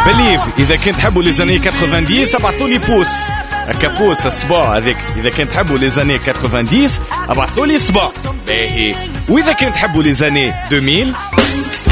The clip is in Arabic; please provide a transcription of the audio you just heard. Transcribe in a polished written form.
بليف. اذا كنت تحبوا لي زاني 90 ابعثوا لي بوس هكا، بوس الصباع هذيك. اذا كنت تحبوا لي زاني 90 ابعثوا لي صباع باهي. واذا كنت تحبوا لي زاني 2000